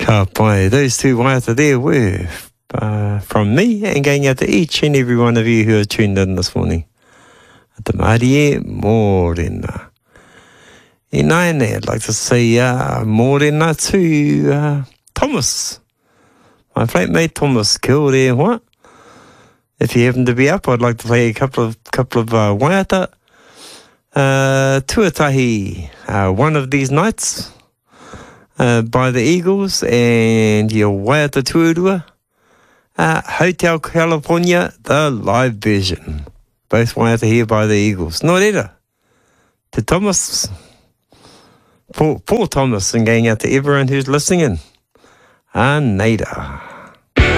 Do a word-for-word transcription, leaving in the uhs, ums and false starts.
Ka pai, those two waiata there were uh, from me and going out to each and every one of you who are tuned in this morning. Te Mārie, mōrena. I nāne, I'd like to say uh, mōrena to uh, Thomas. My flatmate Thomas, kia ore hoa. If you happen to be up, I'd like to play a couple of couple of uh, waiata. Uh, Tuatahi, uh, one of these nights. Uh, by the Eagles and your Waiata Tuarua. Uh, Hotel California, the live version. Both Waiata here by the Eagles. Nō reira. Te Thomas. Poor, poor Thomas, and going out to everyone who's listening in. Aneira.